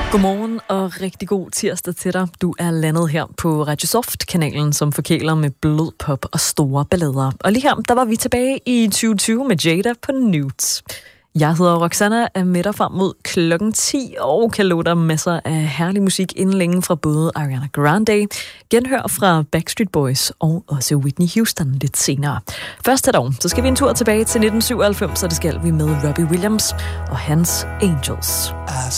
Godmorgen og rigtig god tirsdag til dig. Du er landet her på Radio Soft-kanalen, som forkæler med blød pop og store ballader. Og lige her, der var vi tilbage i 2020 med Jada på Nudes. Jeg hedder Roxanna, er med dig frem mod klokken 10, og kan love dig masser af herlig musik inden længe fra både Ariana Grande, genhør fra Backstreet Boys og også Whitney Houston lidt senere. Først her dog, så skal vi en tur tilbage til 1997, og det skal vi med Robbie Williams og hans Angels. I